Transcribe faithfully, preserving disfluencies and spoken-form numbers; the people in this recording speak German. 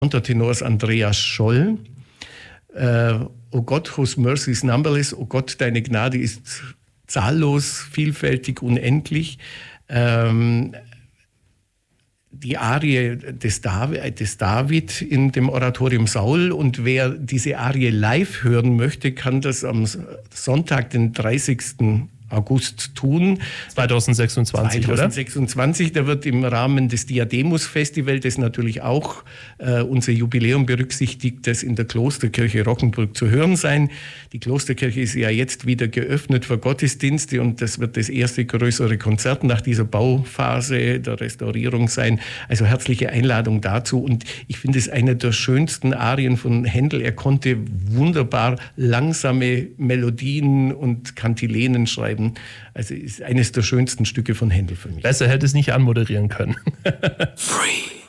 Kontertenors Andreas Scholl. Äh, O Gott, whose mercy is numberless, O Gott, deine Gnade ist zahllos, vielfältig, unendlich. Ähm, die Arie des David, des David in dem Oratorium Saul. Und wer diese Arie live hören möchte, kann das am Sonntag, den dreißigsten August tun. zwanzig sechsundzwanzig, zwanzig sechsundzwanzig, oder? Da wird im Rahmen des Diademus-Festival, das natürlich auch äh, unser Jubiläum berücksichtigt, das in der Klosterkirche Rockenburg zu hören sein. Die Klosterkirche ist ja jetzt wieder geöffnet für Gottesdienste und das wird das erste größere Konzert nach dieser Bauphase der Restaurierung sein. Also herzliche Einladung dazu. Und ich finde es eine der schönsten Arien von Händel. Er konnte wunderbar langsame Melodien und Kantilenen schreiben. Also ist eines der schönsten Stücke von Händel für mich. Besser hätte es nicht anmoderieren können. Free.